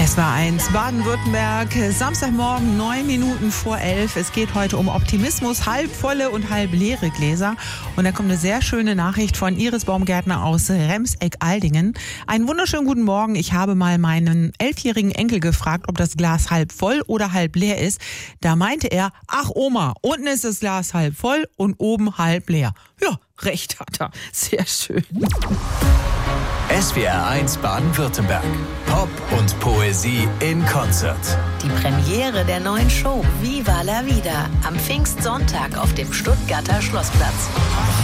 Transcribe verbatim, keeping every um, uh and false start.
S W R eins Baden-Württemberg, Samstagmorgen, neun Minuten vor elf. Es geht heute um Optimismus, halb volle und halb leere Gläser. Und da kommt eine sehr schöne Nachricht von Iris Baumgärtner aus Remseck-Aldingen. Einen wunderschönen guten Morgen. Ich habe mal meinen elfjährigen Enkel gefragt, ob das Glas halb voll oder halb leer ist. Da meinte er, ach Oma, unten ist das Glas halb voll und oben halb leer. Ja, recht hat er. Sehr schön. S W R eins Baden-Württemberg. Pop und Poesie in Konzert. Die Premiere der neuen Show Viva la Vida am Pfingstsonntag auf dem Stuttgarter Schlossplatz.